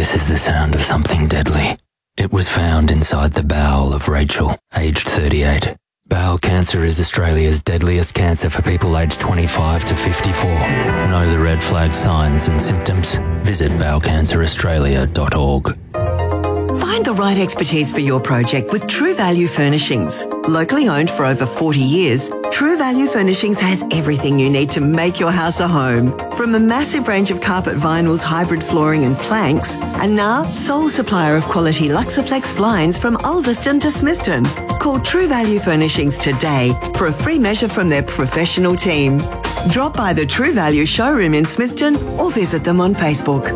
This is the sound of something deadly. It was found inside the bowel of Rachel, aged 38. Bowel cancer is Australia's deadliest cancer for people aged 25 to 54. Know the red flag signs and symptoms? Visit bowelcanceraustralia.org. Find the right expertise for your project with True Value Furnishings. Locally owned for over 40 years, True Value Furnishings has everything you need to make your house a home. From a massive range of carpet vinyls, hybrid flooring and planks, and now sole supplier of quality Luxaflex blinds from Ulverston to Smithton. Call True Value Furnishings today for a free measure from their professional team. Drop by the True Value showroom in Smithton or visit them on Facebook.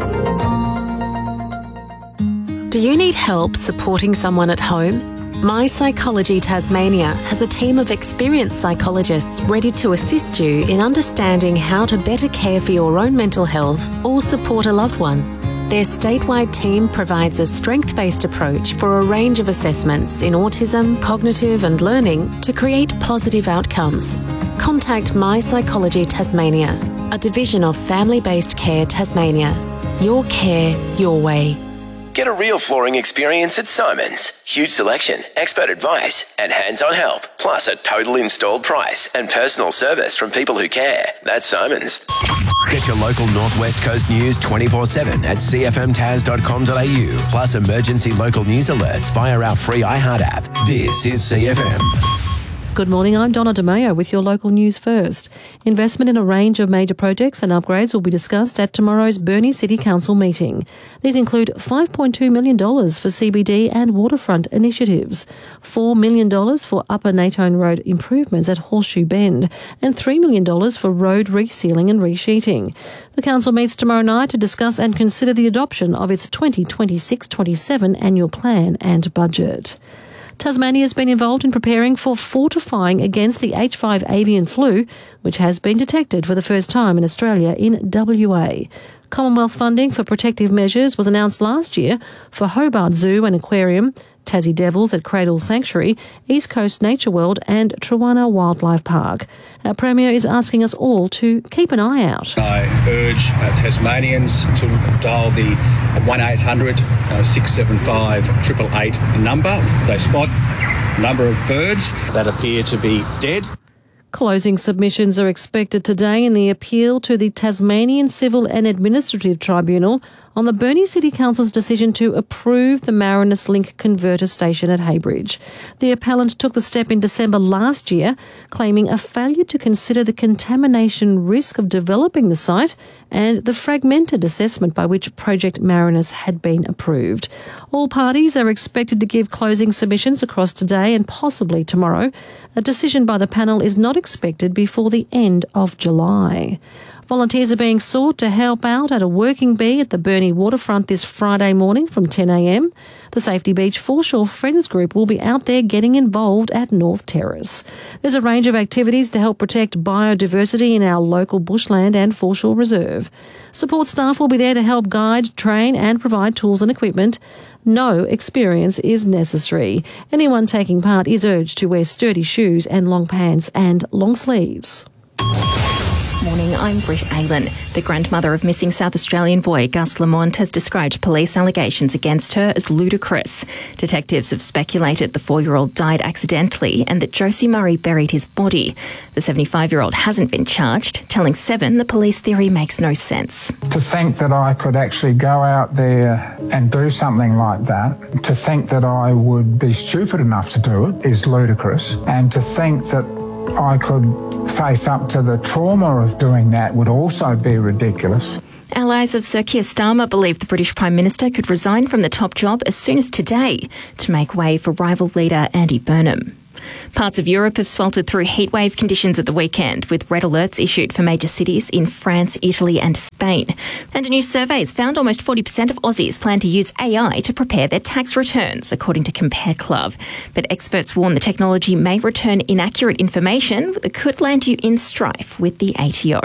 Do you need help supporting someone at home? My Psychology Tasmania has a team of experienced psychologists ready to assist you in understanding how to better care for your own mental health or support a loved one. Their statewide team provides a strength-based approach for a range of assessments in autism, cognitive and learning to create positive outcomes. Contact My Psychology Tasmania, a division of Family-Based Care Tasmania. Your care, your way. Get a real flooring experience at Simon's. Huge selection, expert advice, and hands-on help. Plus a total installed price and personal service from people who care. That's Simon's. Get your local Northwest Coast news 24/7 at cfmtas.com.au. Plus emergency local news alerts via our free iHeart app. This is CFM. Good morning, I'm Donna DeMayo with your local news first. Investment in a range of major projects and upgrades will be discussed at tomorrow's Burnie City Council meeting. These include $5.2 million for CBD and waterfront initiatives, $4 million for Upper Natone Road improvements at Horseshoe Bend, and $3 million for road resealing and resheeting. The council meets tomorrow night to discuss and consider the adoption of its 2026-27 annual plan and budget. Tasmania has been involved in preparing for fortifying against the H5 avian flu, which has been detected for the first time in Australia in WA. Commonwealth funding for protective measures was announced last year for Hobart Zoo and Aquarium, Tassie Devils at Cradle Sanctuary, East Coast Nature World and Truwana Wildlife Park. Our Premier is asking us all to keep an eye out. I urge Tasmanians to dial the 1-800-675-888 number. They spot a number of birds that appear to be dead. Closing submissions are expected today in the appeal to the Tasmanian Civil and Administrative Tribunal on the Burnie City Council's decision to approve the Marinus Link converter station at Heybridge. The appellant took the step in December last year, claiming a failure to consider the contamination risk of developing the site and the fragmented assessment by which Project Marinus had been approved. All parties are expected to give closing submissions across today and possibly tomorrow. A decision by the panel is not expected before the end of July. Volunteers are being sought to help out at a working bee at the Burnie waterfront this Friday morning from 10 a.m. The Safety Beach Foreshore Friends Group will be out there getting involved at North Terrace. There's a range of activities to help protect biodiversity in our local bushland and foreshore reserve. Support staff will be there to help guide, train and provide tools and equipment. No experience is necessary. Anyone taking part is urged to wear sturdy shoes and long pants and long sleeves. Morning, I'm Britt Aylen. The grandmother of missing South Australian boy Gus Lamont has described police allegations against her as ludicrous. Detectives have speculated the 4-year-old died accidentally and that Josie Murray buried his body. The 75-year-old hasn't been charged, telling Seven the police theory makes no sense. To think that I could actually go out there and do something like that, to think that I would be stupid enough to do it is ludicrous, and to think that I could face up to the trauma of doing that would also be ridiculous. Allies of Sir Keir Starmer believe the British Prime Minister could resign from the top job as soon as today to make way for rival leader Andy Burnham. Parts of Europe have sweltered through heatwave conditions at the weekend, with red alerts issued for major cities in France, Italy and Spain. And a new survey has found almost 40% of Aussies plan to use AI to prepare their tax returns, according to Compare Club. But experts warn the technology may return inaccurate information that could land you in strife with the ATO.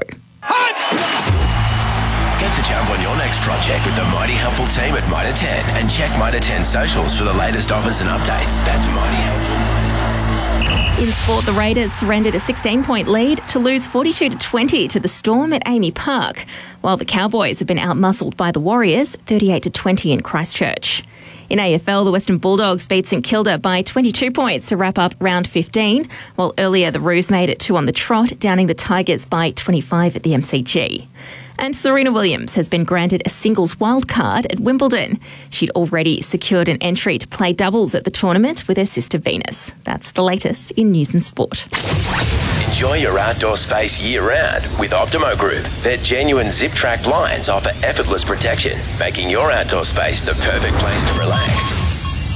Get the jump on your next project with the Mighty Helpful team at Mitre 10 and check Mitre 10 socials for the latest offers and updates. That's Mighty Helpful. In sport, the Raiders surrendered a 16-point lead to lose 42-20 to the Storm at Amy Park, while the Cowboys have been outmuscled by the Warriors 38-20 in Christchurch. In AFL, the Western Bulldogs beat St Kilda by 22 points to wrap up round 15, while earlier the Roos made it 2 on the trot, downing the Tigers by 25 at the MCG. And Serena Williams has been granted a singles wildcard at Wimbledon. She'd already secured an entry to play doubles at the tournament with her sister Venus. That's the latest in news and sport. Enjoy your outdoor space year-round with Optimo Group. Their genuine zip-track blinds offer effortless protection, making your outdoor space the perfect place to relax.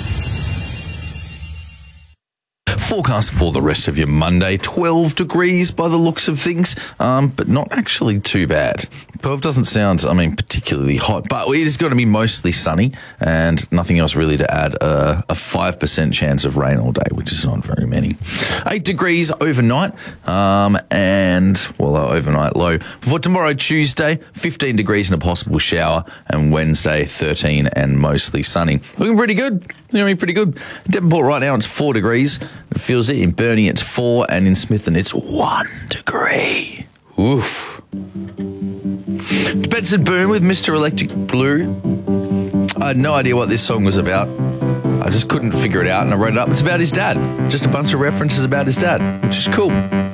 Forecast for the rest of your Monday, 12 degrees by the looks of things, but not actually too bad. Perth doesn't sound, particularly hot, but it is going to be mostly sunny and nothing else really to add. A 5% chance of rain all day, which is not very many. 8 degrees overnight, overnight low. For tomorrow, Tuesday, 15 degrees and a possible shower, and Wednesday, 13 and mostly sunny. Looking pretty good. Pretty good. Devonport right now, it's 4 degrees. It feels it. In Burnie, it's 4, and in Smithton, it's 1 degree. Oof. It's Benson Boone with Mr. Electric Blue. I had no idea what this song was about. I just couldn't figure it out, and I wrote it up. It's about his dad. Just a bunch of references about his dad, which is cool.